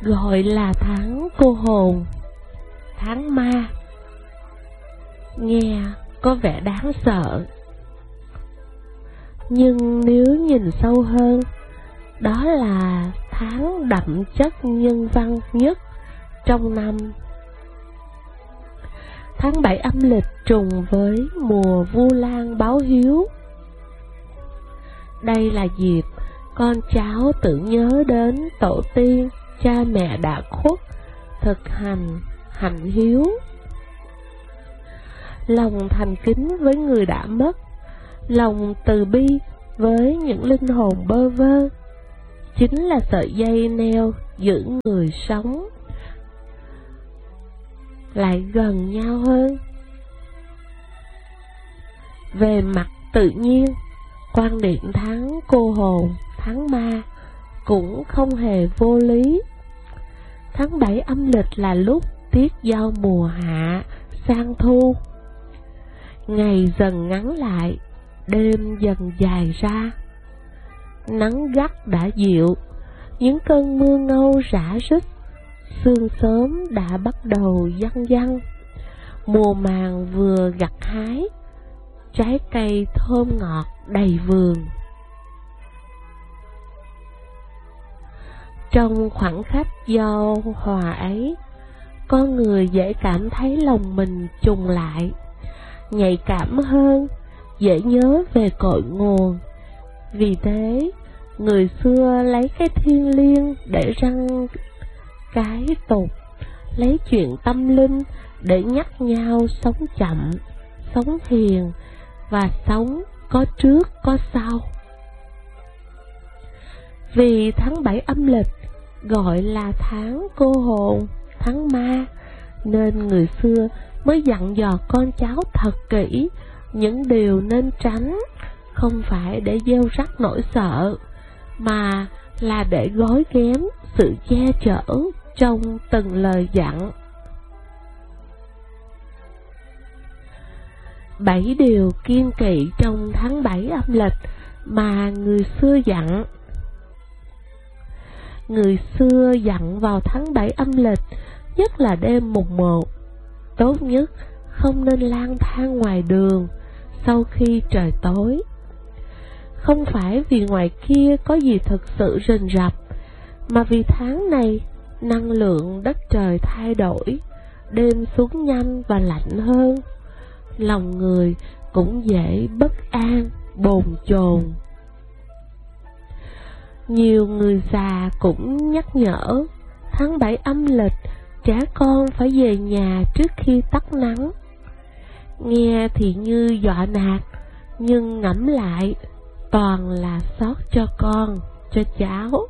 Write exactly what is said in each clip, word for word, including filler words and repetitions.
gọi là tháng cô hồn, tháng ma. Nghe có vẻ đáng sợ, nhưng nếu nhìn sâu hơn, đó là tháng đậm chất nhân văn nhất trong năm. Tháng bảy âm lịch trùng với mùa Vu Lan báo hiếu. Đây là dịp con cháu tưởng nhớ đến tổ tiên, cha mẹ đã khuất, thực hành hạnh hiếu. Lòng thành kính với người đã mất, lòng từ bi với những linh hồn bơ vơ, chính là sợi dây neo giữ người sống lại gần nhau hơn. Về mặt tự nhiên, quan niệm tháng cô hồn, tháng ma cũng không hề vô lý. Tháng bảy âm lịch là lúc tiết giao mùa hạ sang thu. Ngày dần ngắn lại, đêm dần dài ra. Nắng gắt đã dịu, những cơn mưa ngâu rã rít, sương sớm đã bắt đầu văng văng. Mùa màng vừa gặt hái, trái cây thơm ngọt đầy vườn. Trong khoảnh khắc giao hòa ấy, con người dễ cảm thấy lòng mình trùng lại, nhạy cảm hơn, dễ nhớ về cội nguồn. Vì thế, người xưa lấy cái thiêng liêng để răng cái tục, lấy chuyện tâm linh để nhắc nhau sống chậm, sống hiền và sống có trước có sau. Vì tháng bảy âm lịch gọi là tháng cô hồn, tháng ma, nên người xưa mới dặn dò con cháu thật kỹ những điều nên tránh, không phải để gieo rắc nỗi sợ, mà là để gói ghém sự che chở trong từng lời dặn. Bảy điều kiêng kỵ trong tháng bảy âm lịch mà người xưa dặn. Người xưa dặn vào tháng bảy âm lịch, nhất là đêm mùng một, tốt nhất không nên lang thang ngoài đường sau khi trời tối. Không phải vì ngoài kia có gì thực sự rình rập, mà vì tháng này năng lượng đất trời thay đổi, đêm xuống nhanh và lạnh hơn, lòng người cũng dễ bất an, bồn chồn. Nhiều người già cũng nhắc nhở, tháng bảy âm lịch trẻ con phải về nhà trước khi tắt nắng. Nghe thì như dọa nạt, nhưng ngẫm lại toàn là xót cho con, cho cháu.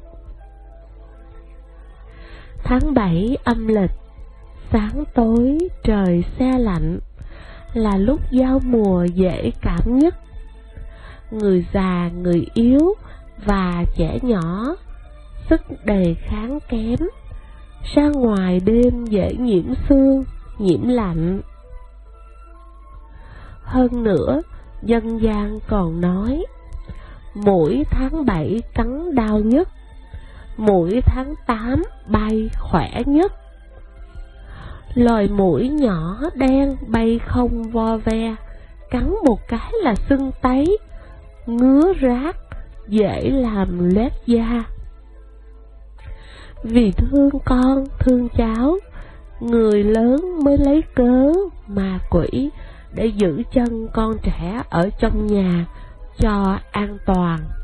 Tháng bảy âm lịch, sáng tối trời se lạnh, là lúc giao mùa dễ cảm nhất. Người già, người yếu và trẻ nhỏ sức đề kháng kém, ra ngoài đêm dễ nhiễm xương, nhiễm lạnh. Hơn nữa, dân gian còn nói, muỗi tháng bảy cắn đau nhất, muỗi tháng tám bay khỏe nhất. Loài muỗi nhỏ đen bay không vo ve, cắn một cái là sưng tấy, ngứa rát, dễ làm loét da. Vì thương con, thương cháu, người lớn mới lấy cớ ma quỷ để giữ chân con trẻ ở trong nhà cho an toàn.